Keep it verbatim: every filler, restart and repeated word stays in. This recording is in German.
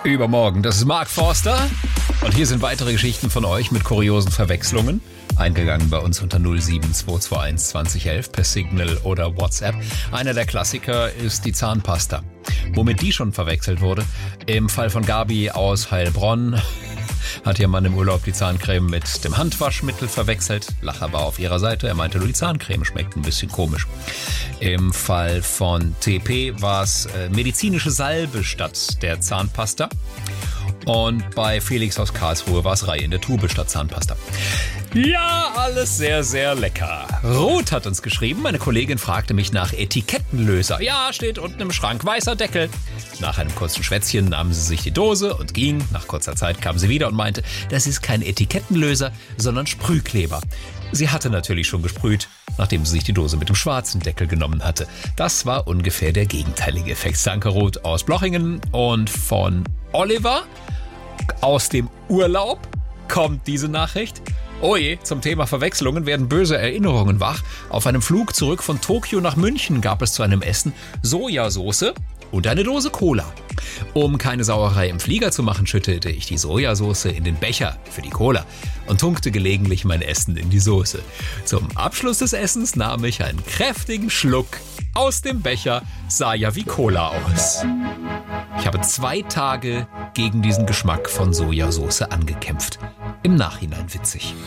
Übermorgen. Das ist Mark Forster. Und hier sind weitere Geschichten von euch mit kuriosen Verwechslungen. Eingegangen bei uns unter null sieben zwei zwei eins zwanzig elf per Signal oder WhatsApp. Einer der Klassiker ist die Zahnpasta. Womit die schon verwechselt wurde. Im Fall von Gabi aus Heilbronn hat ihr Mann im Urlaub die Zahncreme mit dem Handwaschmittel verwechselt. Lacher war auf ihrer Seite. Er meinte nur, die Zahncreme schmeckt ein bisschen komisch. Im Fall von T P war es äh, medizinische Salbe statt der Zahnpasta. Und bei Felix aus Karlsruhe war es Reihe in der Tube statt Zahnpasta. Ja, alles sehr, sehr lecker. Ruth hat uns geschrieben, meine Kollegin fragte mich nach Etikettenlöser. Ja, steht unten im Schrank, weißer Deckel. Nach einem kurzen Schwätzchen nahm sie sich die Dose und ging. Nach kurzer Zeit kam sie wieder und meinte, das ist kein Etikettenlöser, sondern Sprühkleber. Sie hatte natürlich schon gesprüht, nachdem sie sich die Dose mit dem schwarzen Deckel genommen hatte. Das war ungefähr der gegenteilige Effekt. Danke Ruth aus Blochingen. Und von Oliver aus dem Urlaub kommt diese Nachricht. Oh je, zum Thema Verwechslungen werden böse Erinnerungen wach. Auf einem Flug zurück von Tokio nach München gab es zu einem Essen Sojasauce und eine Dose Cola. Um keine Sauerei im Flieger zu machen, schüttete ich die Sojasauce in den Becher für die Cola und tunkte gelegentlich mein Essen in die Soße. Zum Abschluss des Essens nahm ich einen kräftigen Schluck aus dem Becher, sah ja wie Cola aus. Ich habe zwei Tage gegen diesen Geschmack von Sojasauce angekämpft. Im Nachhinein witzig.